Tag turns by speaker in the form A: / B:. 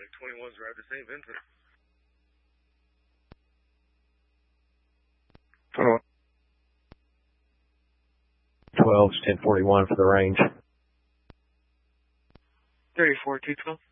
A: 21's drive to St. Vincent.
B: 21.
C: 12's 1041 for the range.
D: 34, 212.